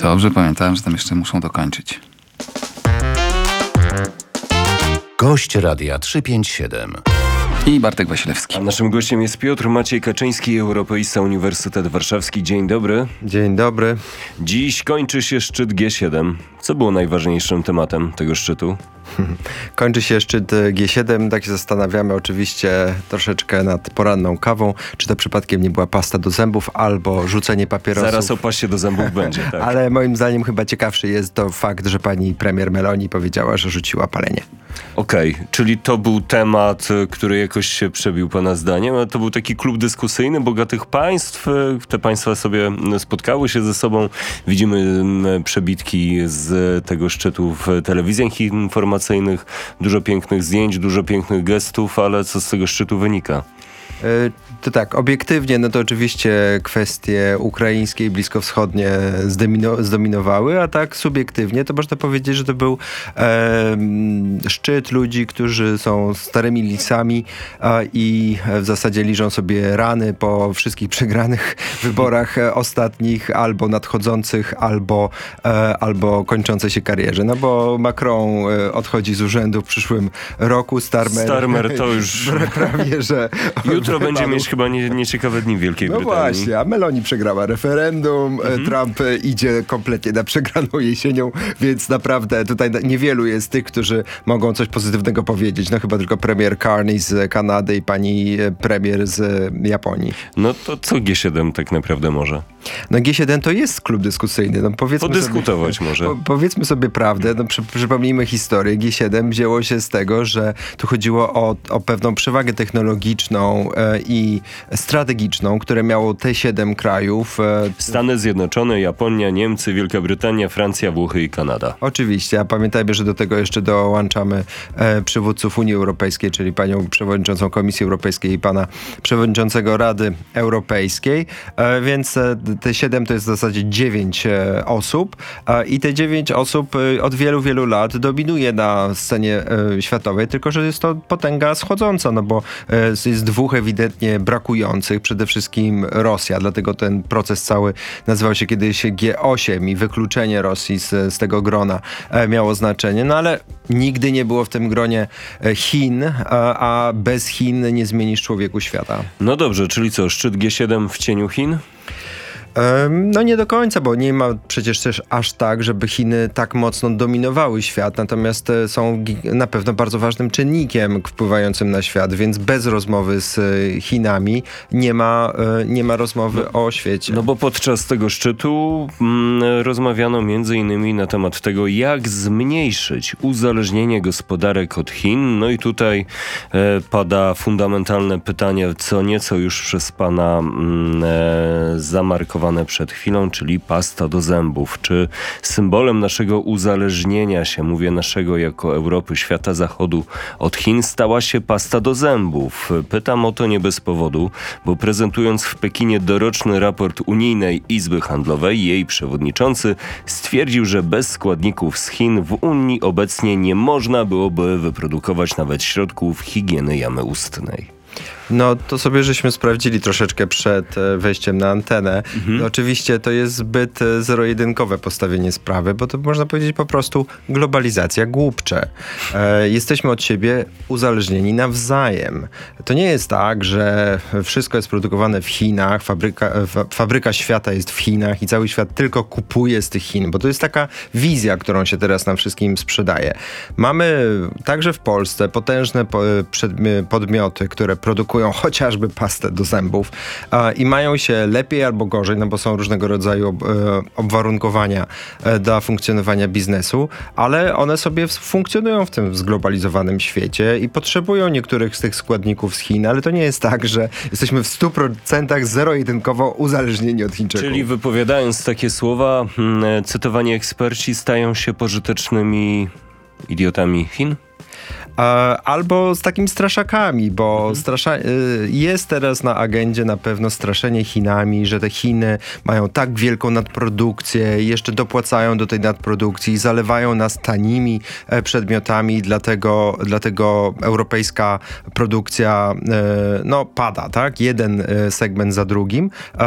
Dobrze pamiętałem, że tam jeszcze muszą dokończyć. Gość Radia 357. I Bartek Wasilewski. A naszym gościem jest Piotr Maciej Kaczyński, europeista, Uniwersytet Warszawski. Dzień dobry. Dzień dobry. Dziś kończy się szczyt G7. Co było najważniejszym tematem tego szczytu? Kończy się szczyt G7, tak się zastanawiamy oczywiście troszeczkę nad poranną kawą, czy to przypadkiem nie była pasta do zębów albo rzucenie papierosów. Zaraz o paście do zębów będzie, tak. Ale moim zdaniem chyba ciekawszy jest to fakt, że pani premier Meloni powiedziała, że rzuciła palenie. Okej, czyli to był temat, który jakoś się przebił pana zdaniem, a to był taki klub dyskusyjny bogatych państw. Te państwa sobie spotkały się ze sobą. Widzimy przebitki z tego szczytu w telewizjach informacyjnych. Dużo pięknych zdjęć, dużo pięknych gestów, ale co z tego szczytu wynika? To tak, obiektywnie, no to oczywiście kwestie ukraińskie i bliskowschodnie zdominowały, a tak subiektywnie to można powiedzieć, że to był szczyt ludzi, którzy są starymi lisami i w zasadzie liżą sobie rany po wszystkich przegranych wyborach ostatnich, albo nadchodzących, albo kończącej się karierze. No bo Macron odchodzi z urzędu w przyszłym roku, Starmer to już prawie, że jutro będzie mieć chyba nieciekawe dni w Wielkiej Brytanii. No właśnie, a Meloni przegrała referendum, Trump idzie kompletnie na przegraną jesienią, więc naprawdę tutaj niewielu jest tych, którzy mogą coś pozytywnego powiedzieć. No chyba tylko premier Carney z Kanady i pani premier z Japonii. No to co G7 tak naprawdę może? No G7 to jest klub dyskusyjny. No podyskutować sobie, może. Powiedzmy sobie prawdę, no przypomnijmy historię. G7 wzięło się z tego, że tu chodziło o pewną przewagę technologiczną i strategiczną, które miało te 7 krajów. Stany Zjednoczone, Japonia, Niemcy, Wielka Brytania, Francja, Włochy i Kanada. Oczywiście, a pamiętajmy, że do tego jeszcze dołączamy przywódców Unii Europejskiej, czyli panią przewodniczącą Komisji Europejskiej i pana przewodniczącego Rady Europejskiej, więc te 7 to jest w zasadzie 9 osób i te 9 osób od wielu, wielu lat dominuje na scenie światowej, tylko że jest to potęga schodząca, no bo jest dwóch ewidentnie brakujących, przede wszystkim Rosja, dlatego ten proces cały nazywał się kiedyś G8 i wykluczenie Rosji z tego grona miało znaczenie, no ale nigdy nie było w tym gronie Chin, a bez Chin nie zmienisz człowieku świata. No dobrze, czyli co, szczyt G7 w cieniu Chin? No nie do końca, bo nie ma przecież też aż tak, żeby Chiny tak mocno dominowały świat, natomiast są na pewno bardzo ważnym czynnikiem wpływającym na świat, więc bez rozmowy z Chinami nie ma rozmowy o świecie. No bo podczas tego szczytu rozmawiano między innymi na temat tego, jak zmniejszyć uzależnienie gospodarek od Chin. No i tutaj pada fundamentalne pytanie, co nieco już przez pana zamarkowane przed chwilą, czyli pasta do zębów. Czy symbolem naszego uzależnienia się, mówię naszego jako Europy, świata zachodu od Chin, stała się pasta do zębów? Pytam o to nie bez powodu, bo prezentując w Pekinie doroczny raport Unijnej Izby Handlowej, jej przewodniczący stwierdził, że bez składników z Chin w Unii obecnie nie można byłoby wyprodukować nawet środków higieny jamy ustnej. No to sobie żeśmy sprawdzili troszeczkę przed wejściem na antenę. No, oczywiście to jest zbyt zero-jedynkowe postawienie sprawy, bo to można powiedzieć po prostu globalizacja głupcze. Jesteśmy od siebie uzależnieni nawzajem. To nie jest tak, że wszystko jest produkowane w Chinach, fabryka świata jest w Chinach i cały świat tylko kupuje z tych Chin, bo to jest taka wizja, którą się teraz nam wszystkim sprzedaje. Mamy także w Polsce potężne podmioty, które produkują chociażby pastę do zębów i mają się lepiej albo gorzej, no bo są różnego rodzaju obwarunkowania dla funkcjonowania biznesu, ale one sobie funkcjonują w tym zglobalizowanym świecie i potrzebują niektórych z tych składników z Chin, ale to nie jest tak, że jesteśmy w 100% zero-jedynkowo uzależnieni od Chińczyków. Czyli wypowiadając takie słowa, cytowani eksperci stają się pożytecznymi idiotami Chin? Albo z takimi straszakami, bo jest teraz na agendzie na pewno straszenie Chinami, że te Chiny mają tak wielką nadprodukcję, jeszcze dopłacają do tej nadprodukcji, zalewają nas tanimi przedmiotami, dlatego europejska produkcja pada, tak? Jeden segment za drugim.